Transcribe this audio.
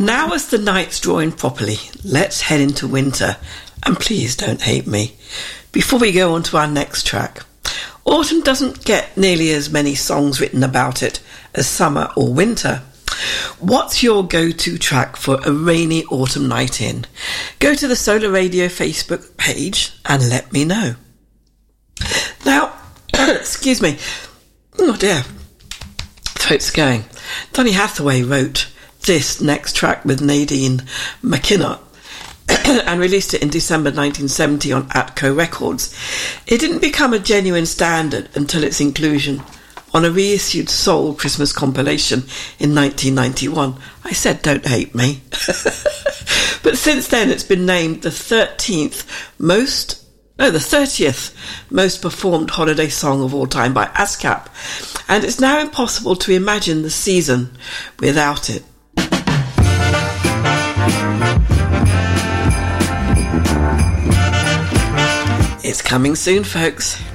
And now as the night's drawing properly, let's head into winter. And please don't hate me. Before we go on to our next track, autumn doesn't get nearly as many songs written about it as summer or winter. What's your go-to track for a rainy autumn night in? Go to the Solar Radio Facebook page and let me know. Now, excuse me. Oh dear, throat's going. Donny Hathaway wrote this next track with Nadine McKenna and released it in December 1970 on Atco Records. It didn't become a genuine standard until its inclusion on a reissued Soul Christmas compilation in 1991. I said, don't hate me. But since then, it's been named the 30th most performed holiday song of all time by ASCAP. And it's now impossible to imagine the season without it. It's coming soon, folks.